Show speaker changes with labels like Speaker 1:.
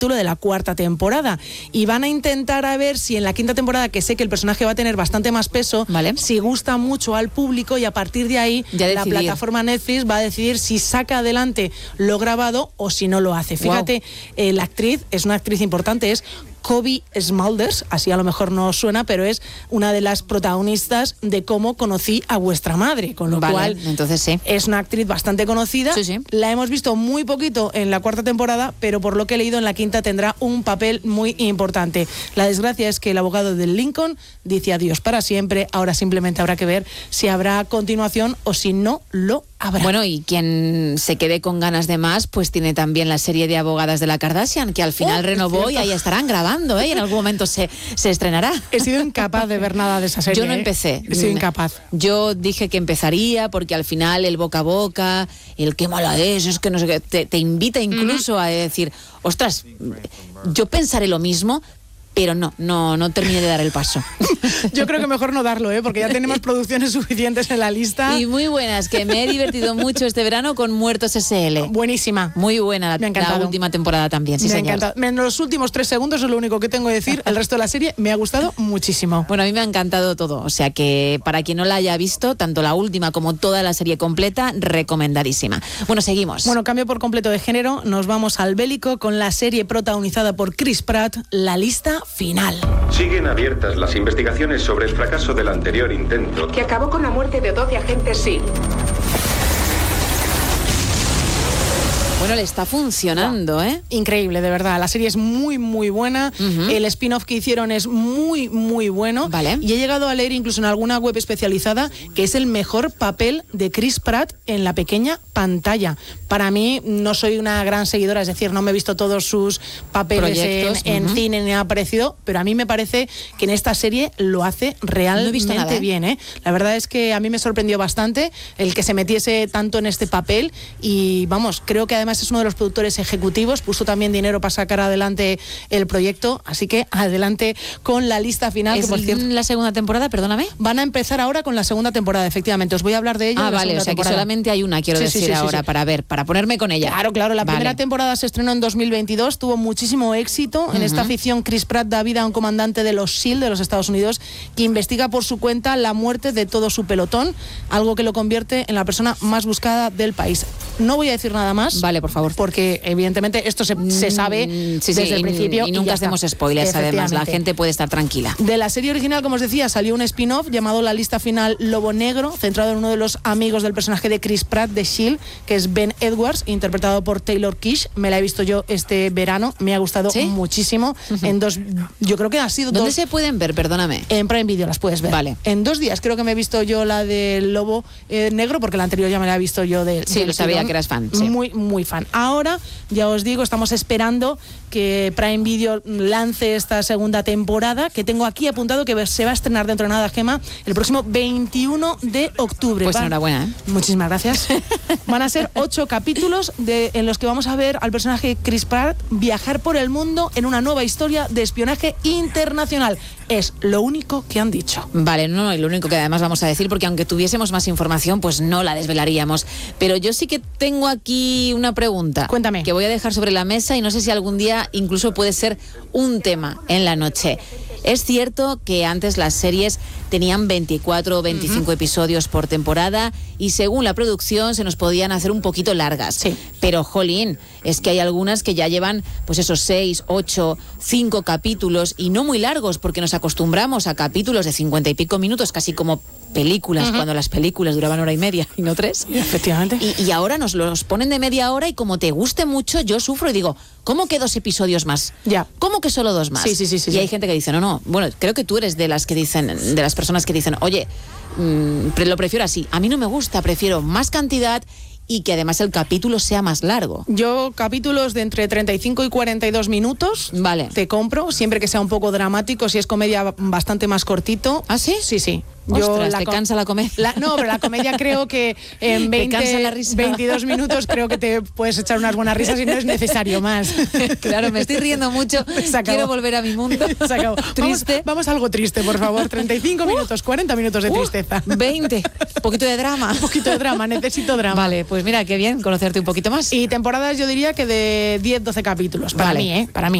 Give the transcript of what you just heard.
Speaker 1: capítulo de la 4ª temporada. Y van a intentar a ver si en la 5ª temporada, que sé que el personaje va a tener bastante más peso,
Speaker 2: vale,
Speaker 1: si gusta mucho al público, y a partir de ahí la plataforma Netflix va a decidir si saca adelante lo grabado o si no lo hace. Fíjate, la actriz es una actriz importante, es Cobie Smulders, así a lo mejor no os suena, pero es una de las protagonistas de Cómo conocí a vuestra madre, con lo cual
Speaker 2: entonces sí,
Speaker 1: es una actriz bastante conocida.
Speaker 2: Sí.
Speaker 1: La hemos visto muy poquito en la 4ª temporada, pero por lo que he leído en la 5ª tendrá un papel muy importante. La desgracia es que el abogado del Lincoln dice adiós para siempre. Ahora simplemente habrá que ver si habrá continuación o si no lo habrá.
Speaker 2: Bueno, y quien se quede con ganas de más, pues tiene también la serie de Abogadas de la Kardashian, que al final renovó y ahí estarán grabando, y en algún momento se estrenará.
Speaker 1: He sido incapaz de ver nada de esa serie.
Speaker 2: Yo no empecé.
Speaker 1: He sido incapaz.
Speaker 2: Yo dije que empezaría porque al final el boca a boca, el qué mala es que no sé qué, te invita incluso a decir, ostras, yo pensaré lo mismo, pero no terminé de dar el paso.
Speaker 1: Yo creo que mejor no darlo, porque ya tenemos producciones suficientes en la lista.
Speaker 2: Y muy buenas, que me he divertido mucho este verano con Muertos S.L.
Speaker 1: Buenísima.
Speaker 2: Muy buena la última temporada también, sí,
Speaker 1: me
Speaker 2: señor.
Speaker 1: Encanta. En los últimos 3 segundos es lo único que tengo que decir. El resto de la serie me ha gustado muchísimo.
Speaker 2: Bueno, a mí me ha encantado todo. O sea que para quien no la haya visto, tanto la última como toda la serie completa, recomendadísima. Bueno, seguimos.
Speaker 1: Bueno, cambio por completo de género. Nos vamos al bélico con la serie protagonizada por Chris Pratt, La lista final.
Speaker 3: Siguen abiertas las investigaciones sobre el fracaso del anterior intento,
Speaker 4: que acabó con la muerte de 12 agentes SEAL.
Speaker 2: Bueno, le está funcionando, ¿eh?
Speaker 1: Increíble, de verdad. La serie es muy, muy buena. El spin-off que hicieron es muy, muy bueno.
Speaker 2: Vale.
Speaker 1: Y he llegado a leer incluso en alguna web especializada que es el mejor papel de Chris Pratt en la pequeña pantalla. Para mí, no soy una gran seguidora, es decir, no me he visto todos sus papeles en cine ni nada parecido, pero a mí me parece que en esta serie lo hace realmente bien, ¿eh? La verdad es que a mí me sorprendió bastante el que se metiese tanto en este papel y, vamos, creo que además es uno de los productores ejecutivos, puso también dinero para sacar adelante el proyecto, así que adelante con la lista final.
Speaker 2: ¿Es
Speaker 1: que, por cierto,
Speaker 2: la segunda temporada, perdóname?
Speaker 1: Van a empezar ahora con la segunda temporada, efectivamente. Os voy a hablar de ello.
Speaker 2: Vale, o sea que solamente hay una, quiero decir ahora, para ver, para ponerme con ella.
Speaker 1: Claro, la primera temporada se estrenó en 2022, tuvo muchísimo éxito. En esta ficción, Chris Pratt da vida a un comandante de los SEAL de los Estados Unidos que investiga por su cuenta la muerte de todo su pelotón, algo que lo convierte en la persona más buscada del país. No voy a decir nada más.
Speaker 2: Vale, por favor.
Speaker 1: Porque evidentemente esto se sabe desde el principio.
Speaker 2: Y nunca hacemos spoilers, además. La gente puede estar tranquila.
Speaker 1: De la serie original, como os decía, salió un spin-off llamado La lista final Lobo Negro, centrado en uno de los amigos del personaje de Chris Pratt de S.H.I.E.L.D., que es Ben Edwards, interpretado por Taylor Kitsch. Me la he visto yo este verano, me ha gustado muchísimo. Yo creo que ha sido
Speaker 2: ¿Dónde se pueden ver? Perdóname.
Speaker 1: En Prime Video las puedes ver.
Speaker 2: Vale.
Speaker 1: En 2 días creo que me he visto yo la del Lobo Negro, porque la anterior ya me la he visto yo de...
Speaker 2: Sí, lo sabía que eras fan. Sí.
Speaker 1: Muy, muy fan. Ahora, ya os digo, estamos esperando que Prime Video lance esta segunda temporada, que tengo aquí apuntado que se va a estrenar dentro de nada, Gema, el próximo 21 de octubre.
Speaker 2: Pues enhorabuena, ¿eh?
Speaker 1: Muchísimas gracias. Van a ser 8 capítulos en los que vamos a ver al personaje Chris Pratt viajar por el mundo en una nueva historia de espionaje internacional. Es lo único que han dicho.
Speaker 2: Vale, no, y lo único que además vamos a decir, porque aunque tuviésemos más información, pues no la desvelaríamos. Pero yo sí que tengo aquí una pregunta.
Speaker 1: Cuéntame.
Speaker 2: Que voy a dejar sobre la mesa y no sé si algún día incluso puede ser un tema en la noche. Es cierto que antes las series tenían 24 o 25 episodios por temporada y según la producción se nos podían hacer un poquito largas.
Speaker 1: Sí.
Speaker 2: Pero, jolín, es que hay algunas que ya llevan pues esos 6, 8, 5 capítulos y no muy largos, porque nos acostumbramos a capítulos de 50 y pico minutos, casi como películas, cuando las películas duraban 1:30 y no 3.
Speaker 1: Efectivamente.
Speaker 2: Y ahora nos los ponen de media hora y como te guste mucho, yo sufro y digo, ¿cómo que 2 episodios más?
Speaker 1: Ya.
Speaker 2: ¿Cómo que solo 2 más?
Speaker 1: Sí.
Speaker 2: Y hay gente que dice, no. Bueno, creo que tú eres de las que dicen, de las personas que dicen, oye, lo prefiero así. A mí no me gusta, prefiero más cantidad y que además el capítulo sea más largo.
Speaker 1: Yo capítulos de entre 35 y 42 minutos.
Speaker 2: Vale.
Speaker 1: Te compro, siempre que sea un poco dramático, si es comedia bastante más cortito.
Speaker 2: ¿Ah, sí?
Speaker 1: Sí.
Speaker 2: Ostras, ¿te cansa la comedia?
Speaker 1: No, pero la comedia creo que en 22 minutos creo que te puedes echar unas buenas risas y no es necesario más.
Speaker 2: Claro, me estoy riendo mucho. Quiero volver a mi mundo.
Speaker 1: Se acabó.
Speaker 2: Triste.
Speaker 1: Vamos a algo triste, por favor. 35 minutos, 40 minutos de tristeza.
Speaker 2: 20. Un poquito de drama.
Speaker 1: Un poquito de drama, necesito drama.
Speaker 2: Vale, pues mira, qué bien conocerte un poquito más.
Speaker 1: Y temporadas yo diría que de 10-12 capítulos. Para mí, para mí.